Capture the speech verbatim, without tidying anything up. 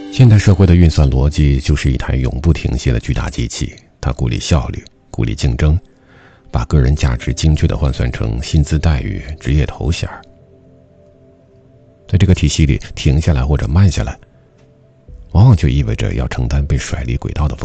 现代社会的运算逻辑就是一台永不停歇的巨大机器，它鼓励效率，鼓励竞争，把个人价值精确地换算成薪资待遇、职业头衔。在这个体系里停下来或者慢下来，往往就意味着要承担被甩离轨道的风险。